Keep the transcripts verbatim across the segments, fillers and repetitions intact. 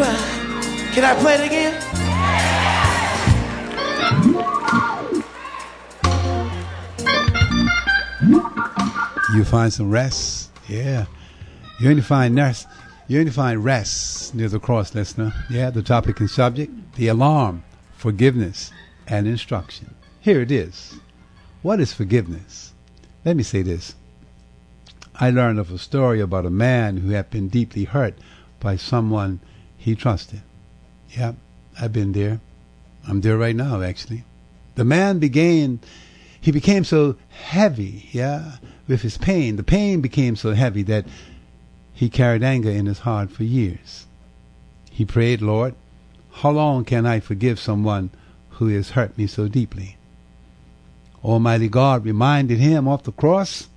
I, can I play it again? You find some rest. Yeah. You only find rest. You only find rest near the cross, listener. Yeah, the topic and subject, the alarm, forgiveness, and instruction. Here it is. What is forgiveness? Let me say this. I learned of a story about a man who had been deeply hurt by someone he trusted. Yeah, I've been there. I'm there right now, actually. The man began, he became so heavy, yeah, with his pain. The pain became so heavy that he carried anger in his heart for years. He prayed, Lord, how long can I forgive someone who has hurt me so deeply? Almighty God reminded him of the cross.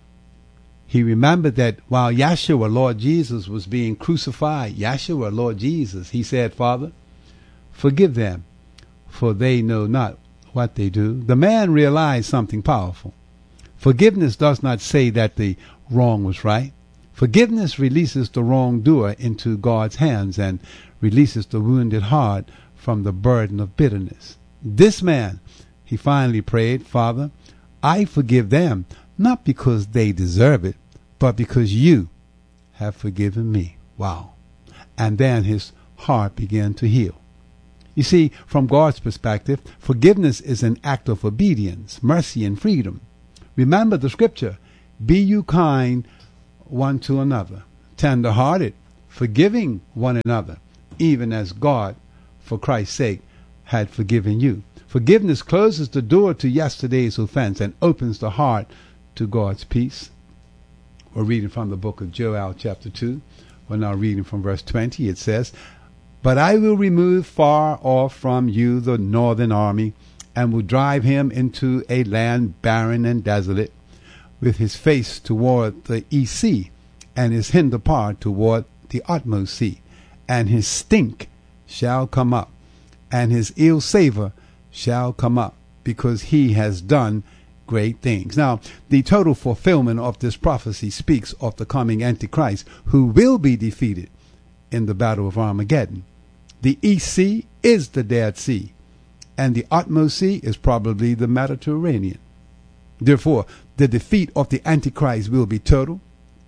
He remembered that while Yeshua, Lord Jesus, was being crucified, Yeshua, Lord Jesus, he said, Father, forgive them, for they know not what they do. The man realized something powerful. Forgiveness does not say that the wrong was right. Forgiveness releases the wrongdoer into God's hands and releases the wounded heart from the burden of bitterness. This man, he finally prayed, Father, I forgive them, not because they deserve it, but because you have forgiven me. Wow. And then his heart began to heal. You see, from God's perspective, forgiveness is an act of obedience, mercy, and freedom. Remember the scripture, be you kind one to another, tender-hearted, forgiving one another, even as God, for Christ's sake, had forgiven you. Forgiveness closes the door to yesterday's offense and opens the heart to God's peace. We're reading from the book of Joel, chapter two. We're now reading from verse twenty. It says, But I will remove far off from you the northern army, and will drive him into a land barren and desolate, with his face toward the east sea, and his hinder part toward the utmost sea. And his stink shall come up, and his ill savor shall come up, because he has done great things. Now, the total fulfillment of this prophecy speaks of the coming Antichrist, who will be defeated in the battle of Armageddon. The East Sea is the Dead Sea, and the utmost sea is probably the Mediterranean. Therefore, the defeat of the Antichrist will be total.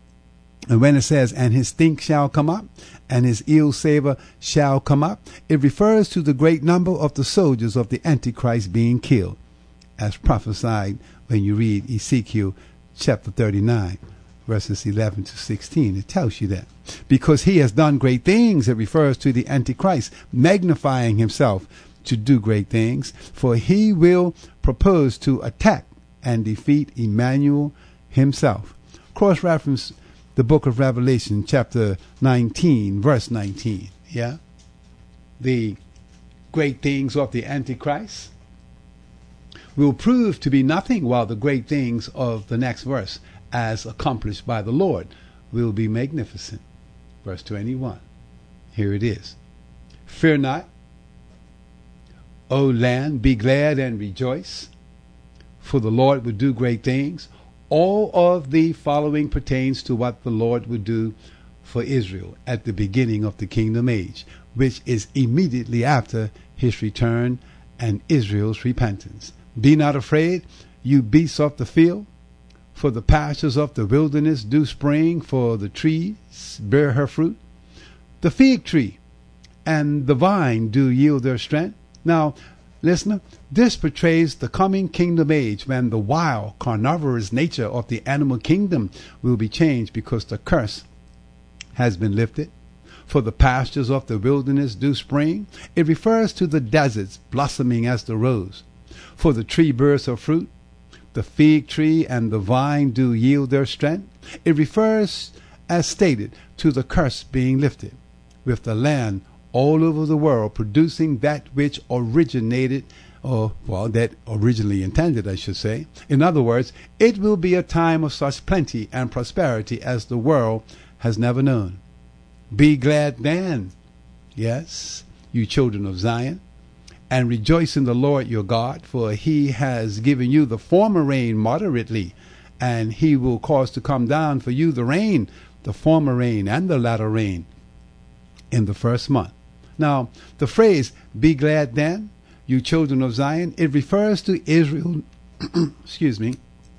And when it says, and his stink shall come up, and his ill savor shall come up, it refers to the great number of the soldiers of the Antichrist being killed, as prophesied when you read Ezekiel chapter thirty-nine, verses eleven to sixteen. It tells you that. Because he has done great things, it refers to the Antichrist, magnifying himself to do great things, for he will propose to attack and defeat Emmanuel himself. Cross-reference the book of Revelation, chapter nineteen, verse nineteen. Yeah? The great things of the Antichrist will prove to be nothing, while the great things of the next verse, as accomplished by the Lord, will be magnificent. Verse twenty-one. Here it is. Fear not, O land, be glad and rejoice, for the Lord will do great things. All of the following pertains to what the Lord would do for Israel at the beginning of the kingdom age, which is immediately after his return and Israel's repentance. Be not afraid, you beasts of the field, for the pastures of the wilderness do spring, for the trees bear her fruit. The fig tree and the vine do yield their strength. Now, listener, this portrays the coming kingdom age when the wild, carnivorous nature of the animal kingdom will be changed because the curse has been lifted. For the pastures of the wilderness do spring. It refers to the deserts blossoming as the rose. For the tree bears her fruit. The fig tree and the vine do yield their strength. It refers, as stated, to the curse being lifted, with the land all over the world producing that which originated, or, well, that originally intended, I should say. In other words, it will be a time of such plenty and prosperity as the world has never known. Be glad then, yes, you children of Zion, and rejoice in the Lord your God, for he has given you the former rain moderately, and he will cause to come down for you the rain, the former rain and the latter rain, in the first month. Now, the phrase, be glad then, you children of Zion, it refers to Israel, excuse me,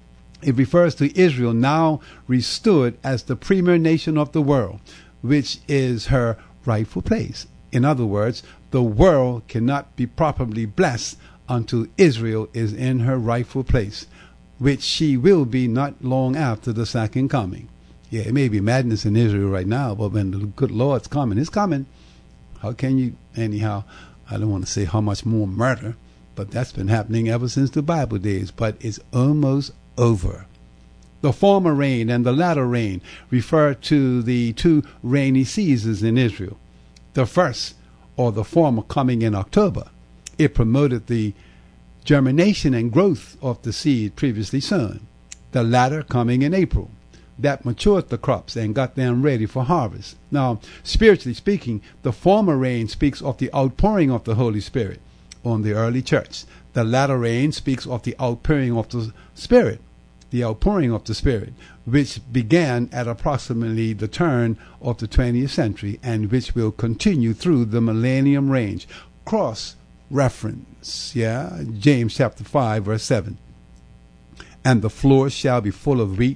it refers to Israel now restored as the premier nation of the world, which is her rightful place. In other words, the world cannot be properly blessed until Israel is in her rightful place, which she will be not long after the second coming. Yeah, it may be madness in Israel right now, but when the good Lord's coming, it's coming. How can you, anyhow, I don't want to say how much more murder, but that's been happening ever since the Bible days, but it's almost over. The former rain and the latter rain refer to the two rainy seasons in Israel. The first, or the former, coming in October. It promoted the germination and growth of the seed previously sown. The latter coming in April. That matured the crops and got them ready for harvest. Now, spiritually speaking, the former rain speaks of the outpouring of the Holy Spirit on the early church. The latter rain speaks of the outpouring of the Spirit, the outpouring of the Spirit, which began at approximately the turn of the twentieth century and which will continue through the millennium range. Cross reference, yeah, James chapter five, verse seven. And the floor shall be full of wheat,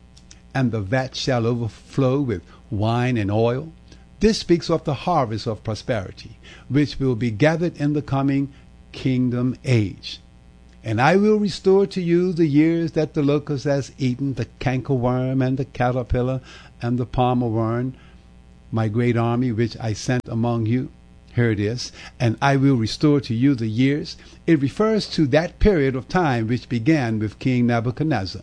and the vat shall overflow with wine and oil. This speaks of the harvest of prosperity, which will be gathered in the coming kingdom age. And I will restore to you the years that the locust has eaten, the cankerworm and the caterpillar and the palmer worm, my great army which I sent among you. Here it is. And I will restore to you the years. It refers to that period of time which began with King Nebuchadnezzar,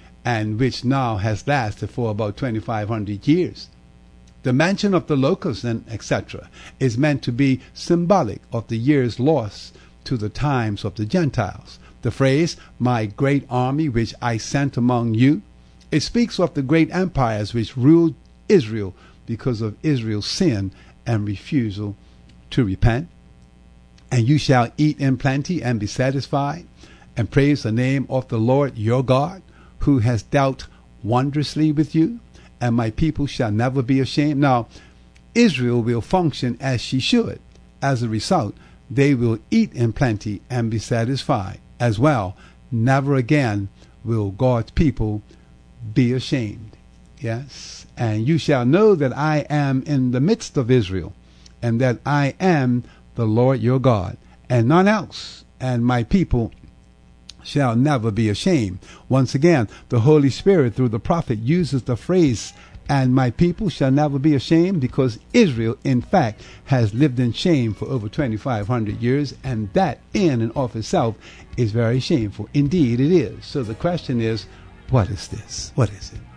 and which now has lasted for about twenty-five hundred years. The mention of the locusts and et cetera is meant to be symbolic of the years lost to the times of the Gentiles. The phrase, my great army which I sent among you, it speaks of the great empires which ruled Israel because of Israel's sin and refusal to repent. And you shall eat in plenty and be satisfied, and praise the name of the Lord your God, who has dealt wondrously with you, and my people shall never be ashamed. Now, Israel will function as she should. As a result, they will eat in plenty and be satisfied as well. Never again will God's people be ashamed. Yes. And you shall know that I am in the midst of Israel, and that I am the Lord your God, and none else, and my people shall never be ashamed. Once again, the Holy Spirit through the prophet uses the phrase, and my people shall never be ashamed, because Israel, in fact, has lived in shame for over twenty-five hundred years, and that in and of itself is very shameful. Indeed, it is. So the question is, what is this? What is it?